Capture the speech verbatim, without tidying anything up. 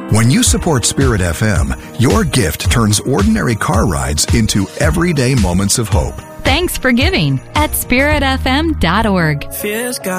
When you support Spirit F M, your gift turns ordinary car rides into everyday moments of hope. Thanks for giving at spirit f m dot org.